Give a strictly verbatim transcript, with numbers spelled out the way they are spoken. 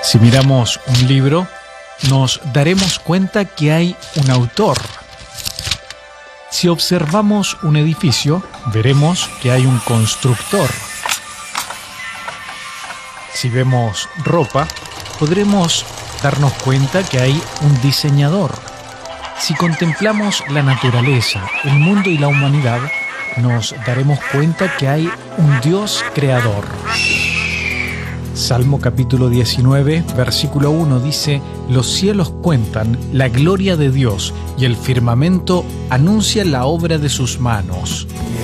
Si miramos un libro, nos daremos cuenta que hay un autor. Si observamos un edificio, veremos que hay un constructor. Si vemos ropa, podremos darnos cuenta que hay un diseñador. Si contemplamos la naturaleza, el mundo y la humanidad, nos daremos cuenta que hay un Dios creador. Salmo capítulo diecinueve, versículo uno dice: los cielos cuentan la gloria de Dios y el firmamento anuncia la obra de sus manos.